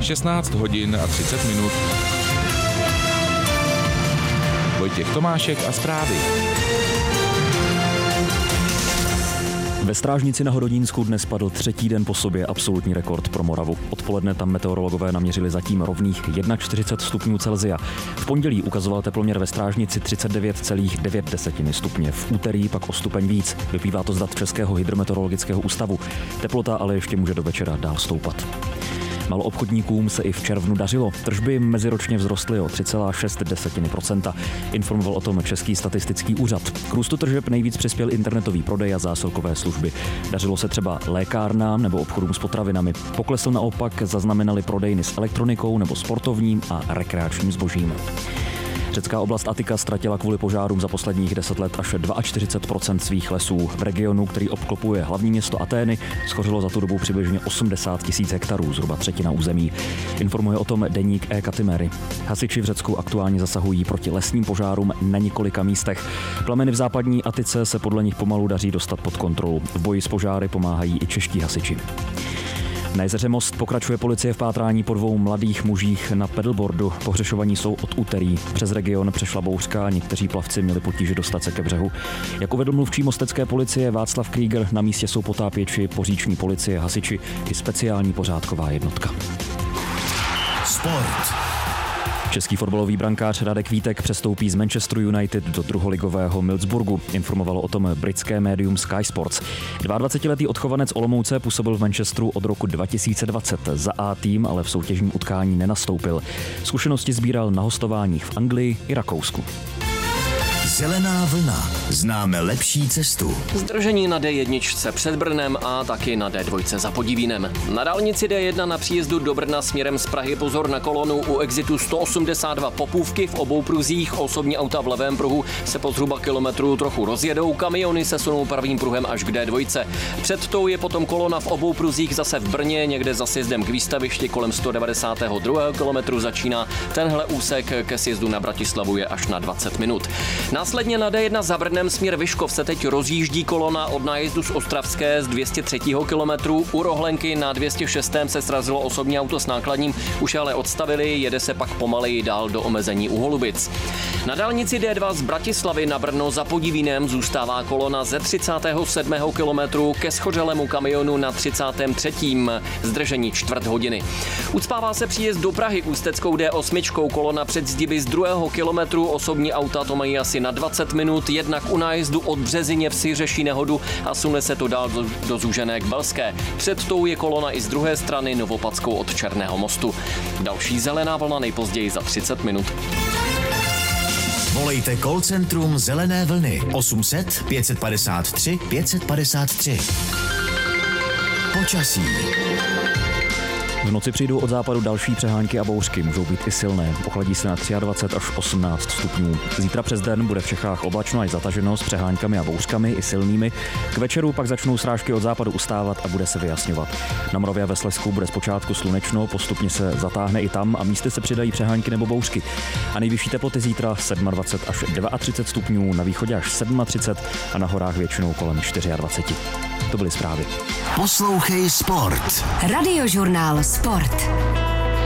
16 hodin a 30 minut. Vojtěch Tomášek a zprávy. Ve Strážnici na Horodínsku dnes padl třetí den po sobě absolutní rekord pro Moravu. Odpoledne tam meteorologové naměřili zatím rovných 41 stupňů Celsia. V pondělí ukazoval teploměr ve Strážnici 39,9 stupně. V úterý pak o stupeň víc. Vyplývá to z dat Českého hydrometeorologického ústavu. Teplota ale ještě může do večera dál stoupat. Maloobchodníkům se i v červnu dařilo. Tržby meziročně vzrostly o 3,6%. Informoval o tom Český statistický úřad. K růstu tržeb nejvíc přispěl internetový prodej a zásilkové služby. Dařilo se třeba lékárnám nebo obchodům s potravinami. Poklesl naopak zaznamenali prodejny s elektronikou nebo sportovním a rekreačním zbožím. Řecká oblast Attika ztratila kvůli požárům za posledních 10 let až 42% svých lesů. V regionu, který obklopuje hlavní město Atény, schořilo za tu dobu přibližně 80 000 hektarů, zhruba třetina území. Informuje o tom deník E-Katimery. Hasiči v Řecku aktuálně zasahují proti lesním požárům na několika místech. Plameny v západní Attice se podle nich pomalu daří dostat pod kontrolu. V boji s požáry pomáhají i čeští hasiči. Na jezeře Most pokračuje policie v pátrání po 2 mladých mužích na pedalboardu. Pohřešovaní jsou od úterý. Přes region přešla bouřka a někteří plavci měli potíže dostat se ke břehu. Jak uvedl mluvčí mostecké policie Václav Krieger, na místě jsou potápěči, poříční policie, hasiči i speciální pořádková jednotka. Sport. Český fotbalový brankář Radek Vítek přestoupí z Manchesteru United do druholigového Middlesbroughu. Informovalo o tom britské médium Sky Sports. 22letý odchovanec Olomouce působil v Manchesteru od roku 2020. Za A tým ale v soutěžním utkání nenastoupil. Zkušenosti sbíral na hostováních v Anglii i Rakousku. Zelená vlna. Známe lepší cestu. Zdržení na D1 před Brnem a taky na D2 za Podivínem. Na dálnici D1 na příjezdu do Brna směrem z Prahy pozor na kolonu u exitu 182 Popůvky v obou pruzích. Osobní auta v levém pruhu se po zhruba kilometru trochu rozjedou, kamiony se sunou pravým pruhem až k D2. Před tou je potom kolona v obou pruzích zase v Brně, někde za sjezdem k výstavišti kolem 192. kilometru začíná. Tenhle úsek ke sjezdu na Bratislavu je až na 20 minut. Následně na D1 za Brnem směr Vyškov se teď rozjíždí kolona od nájezdu z Ostravské z 203. kilometru. U Rohlenky na 206. se srazilo osobní auto s nákladním, už ale odstavili, jede se pak pomaleji dál do omezení u Holubic. Na dálnici D2 z Bratislavy na Brno za Podivínem zůstává kolona ze 37. kilometru ke schořelému kamionu na 33. zdržení čtvrt hodiny. Ucpává se příjezd do Prahy ústeckou D8, kolona před Zdiby z 2. kilometru, osobní auta to mají asi na 20 minut, jednak u nájezdu od Březině vsi řeší nehodu a sune se to dál do zúžené k Belské. Před tou je kolona i z druhé strany Novopadskou od Černého mostu. Další zelená vlna nejpozději za 30 minut. Volejte call centrum Zelené vlny 800 553 553. Počasí. V noci přijdou od západu další přehánky a bouřky, můžou být i silné. Ochladí se na 23 až 18 stupňů. Zítra přes den bude v Čechách oblačno až zataženo s přehánkami a bouřkami i silnými. K večeru pak začnou srážky od západu ustávat a bude se vyjasňovat. Na Moravě a ve Slezsku bude zpočátku slunečno, postupně se zatáhne i tam a místy se přidají přehánky nebo bouřky. A nejvyšší teploty zítra 27 až 32 stupňů, na východě až 37 a na horách většinou kolem 24. To byly zprávy. Poslouchej Sport. Radiožurnál Sport.